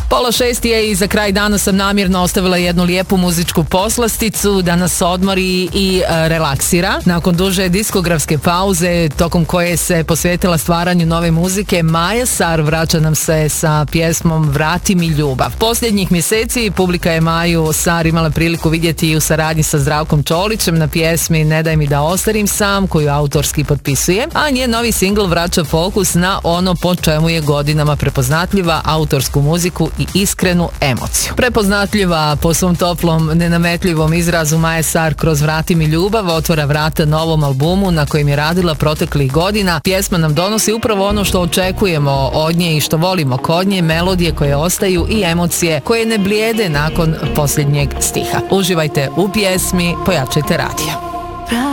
6 je i za kraj dana sam namjerno ostavila jednu lijepu muzičku poslasticu da nas odmori i relaksira. Nakon duže diskografske pauze tokom koje se posvetila stvaranju nove muzike, Maja Sar vraća nam se sa pjesmom Vrati mi ljubav. Posljednjih mjeseci publika je Maju Sar imala priliku vidjeti i u saradnji sa Zdravkom Čolićem na pjesmi Ne daj mi da ostarim sam, koju autorski potpisuje, a njen novi singl vraća fokus na ono po čemu je godinama prepoznatljiva, autorsku muziku i iskrenu emociju. Prepoznatljiva po svom toplom, nenametljivom izrazu, Maja Sar kroz Vrati mi ljubav otvara vrata novom albumu na kojem je radila proteklih godina. Pjesma nam donosi upravo ono što očekujemo od nje i što volimo kod nje, melodije koje ostaju i emocije koje ne blijede nakon posljednjeg stiha. Uživajte u pjesmi, pojačajte radio.